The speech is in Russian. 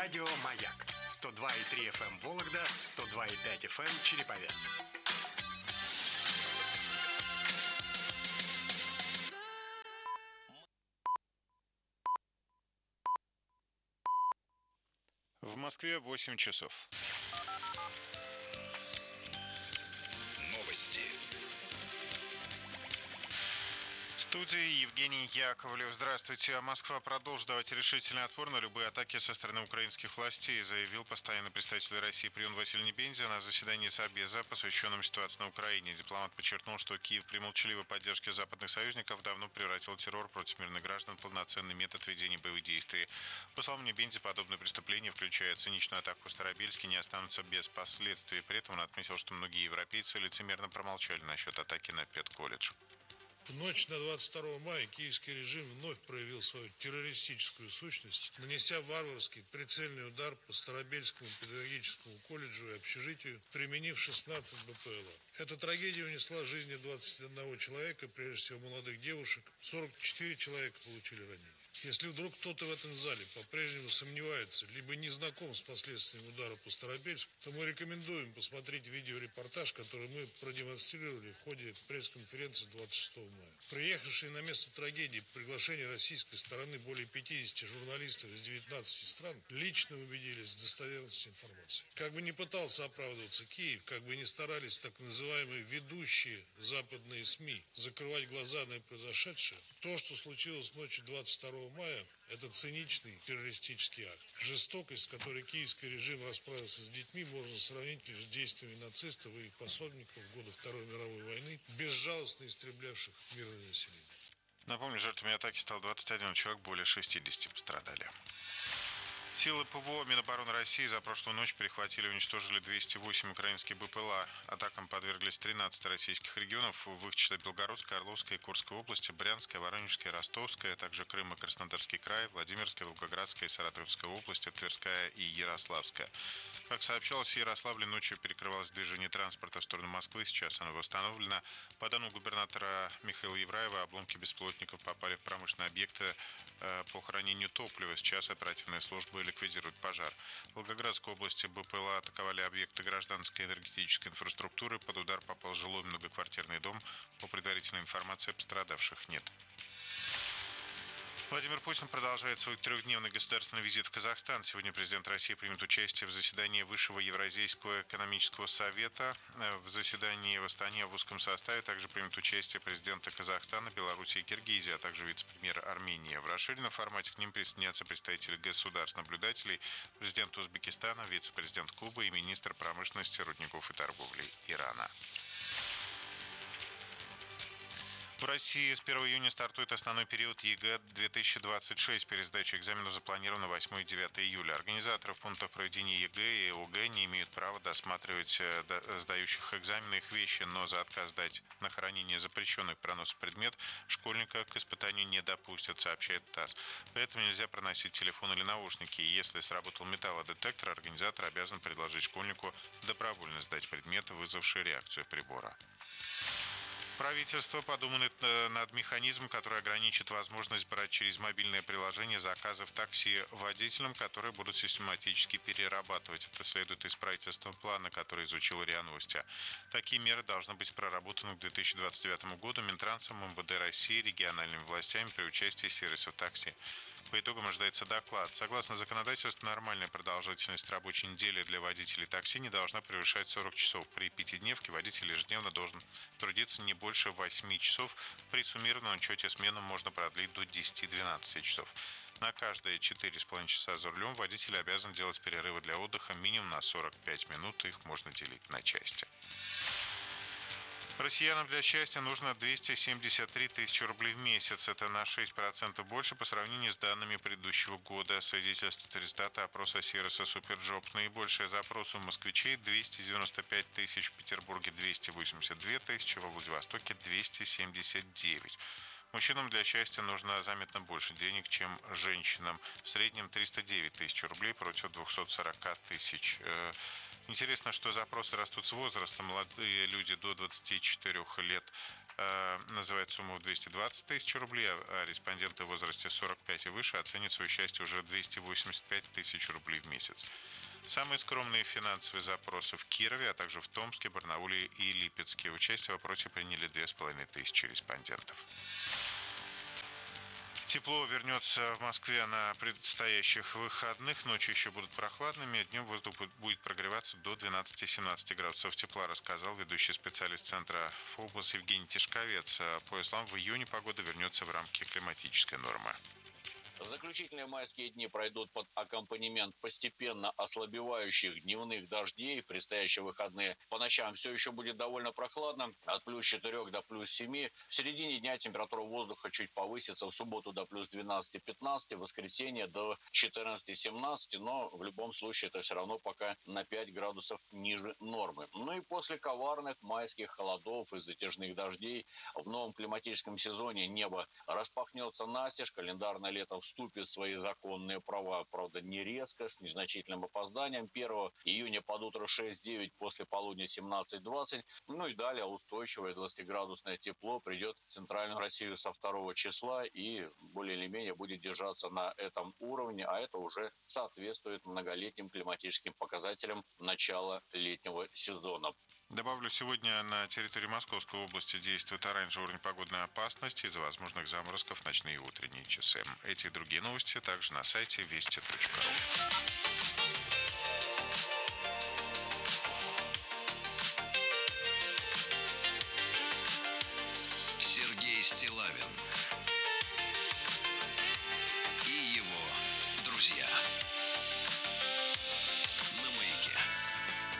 Радио «Маяк». 102,3 FM Вологда, 102,5 FM Череповец. В Москве 8 часов. Новости. В студии Евгений Яковлев. Здравствуйте. Москва продолжит давать решительный отпор на любые атаки со стороны украинских властей, заявил постоянный представитель России при ООН Василий Небензя на заседании Совбеза, посвященном ситуации на Украине. Дипломат подчеркнул, что Киев при молчаливой поддержке западных союзников давно превратил террор против мирных граждан в полноценный метод ведения боевых действий. По словам Небензи, подобные преступления, включая циничную атаку в Старобельске, не останутся без последствий. При этом он отметил, что многие европейцы лицемерно промолчали насчет атаки на педколледж. В ночь на 22 мая киевский режим вновь проявил свою террористическую сущность, нанеся варварский прицельный удар по Старобельскому педагогическому колледжу и общежитию, применив 16 БПЛА. Эта трагедия унесла жизни 21 человека, прежде всего молодых девушек, 44 человека получили ранения. Если вдруг кто-то в этом зале по-прежнему сомневается, либо не знаком с последствиями удара по Старобельску, то мы рекомендуем посмотреть видеорепортаж, который мы продемонстрировали в ходе пресс-конференции 26 мая. Приехавшие на место трагедии по приглашению российской стороны более 50 журналистов из 19 стран лично убедились в достоверности информации. Как бы ни пытался оправдываться Киев, как бы ни старались так называемые ведущие западные СМИ закрывать глаза на произошедшее, то, что случилось ночью 22 мая, это циничный террористический акт. Жестокость, с которой киевский режим расправился с детьми, можно сравнить лишь с действиями нацистов и их пособников в годы Второй мировой войны, безжалостно истреблявших мирное население. Напомню, жертвами атаки стал 21 человек, более 60 пострадали. Силы ПВО Минобороны России за прошлую ночь перехватили и уничтожили 208 украинских БПЛА. Атакам подверглись 13 российских регионов, в их числе Белгородская, Орловская и Курская области, Брянская, Воронежская, Ростовская, а также Крым и Краснодарский край, Владимирская, Волгоградская и Саратовская области, Тверская и Ярославская. Как сообщалось, в Ярославле ночью перекрывалось движение транспорта в сторону Москвы. Сейчас оно восстановлено. По данным губернатора Михаила Евраева, обломки беспилотников попали в промышленные объекты по хранению топлива. Сейчас оперативные службы ликвидируют пожар. В Волгоградской области БПЛА атаковали объекты гражданской энергетической инфраструктуры. Под удар попал жилой многоквартирный дом. По предварительной информации, пострадавших нет. Владимир Путин продолжает свой трехдневный государственный визит в Казахстан. Сегодня президент России примет участие в заседании Высшего Евразийского экономического совета. В заседании в Астане в узком составе также примет участие президенты Казахстана, Беларуси и Киргизии, а также вице-премьер Армении. В расширенном формате к ним присоединятся представители государств-наблюдателей, президент Узбекистана, вице-президент Кубы и министр промышленности, рудников и торговли Ирана. В России с 1 июня стартует основной период ЕГЭ 2026. Пересдача экзаменов запланирована 8 и 9 июля. Организаторы в пунктах проведения ЕГЭ и ОГЭ не имеют права досматривать сдающих экзамены их вещи, но за отказ сдать на хранение запрещенный к проносу предмет школьника к испытанию не допустят, сообщает ТАСС. При этом нельзя проносить телефон или наушники. И если сработал металлодетектор, организатор обязан предложить школьнику добровольно сдать предметы, вызвавшие реакцию прибора. Правительство подумает над механизмом, который ограничит возможность брать через мобильное приложение заказы в такси водителям, которые будут систематически перерабатывать. Это следует из правительственного плана, который изучил РИА Новости. Такие меры должны быть проработаны к 2029 году Минтрансом, МВД России, региональными властями при участии сервисов такси. По итогам ожидается доклад. Согласно законодательству, нормальная продолжительность рабочей недели для водителей такси не должна превышать 40 часов. При пятидневке водитель ежедневно должен трудиться не больше 8 часов. При суммированном учете смену можно продлить до 10-12 часов. На каждые 4,5 часа за рулем водитель обязан делать перерывы для отдыха минимум на 45 минут. Их можно делить на части. Россиянам для счастья нужно 273 тысячи рублей в месяц. Это на 6% больше по сравнению с данными предыдущего года. Свидетельствует результаты опроса сервиса Суперджоп. Наибольшие запросы у москвичей 295 тысяч, в Петербурге 282 тысячи, во Владивостоке 279. Мужчинам для счастья нужно заметно больше денег, чем женщинам. В среднем 309 тысяч рублей против 240 тысяч. Интересно, что запросы растут с возрастом. Молодые люди до 24 лет называют сумму в 220 тысяч рублей, а респонденты в возрасте 45 и выше оценят свое счастье уже 285 тысяч рублей в месяц. Самые скромные финансовые запросы в Кирове, а также в Томске, Барнауле и Липецке. Участие в опросе приняли 2500 респондентов. Тепло вернется в Москве на предстоящих выходных. Ночью еще будут прохладными, днем воздух будет прогреваться до 12-17 градусов тепла, рассказал ведущий специалист центра ФОБОС Евгений Тишковец. По его словам, в июне погода вернется в рамки климатической нормы. Заключительные майские дни пройдут под аккомпанемент постепенно ослабевающих дневных дождей. В предстоящие выходные по ночам все еще будет довольно прохладно, от плюс 4 до плюс 7. В середине дня температура воздуха чуть повысится, в субботу до плюс 12-15, в воскресенье до 14-17, но в любом случае это все равно пока на 5 градусов ниже нормы. Ну и после коварных майских холодов и затяжных дождей в новом климатическом сезоне небо распахнется настежь, календарное лето вступит в свои законные права, правда, не резко, с незначительным опозданием. 1 июня под утро 6-9, после полудня 17-20. Ну и далее устойчивое 20-градусное тепло придет в центральную Россию со 2 числа и более или менее будет держаться на этом уровне, а это уже соответствует многолетним климатическим показателям начала летнего сезона. Добавлю, сегодня на территории Московской области действует оранжевый уровень погодной опасности из-за возможных заморозков в ночные и утренние часы. Эти и другие новости также на сайте вести.ру.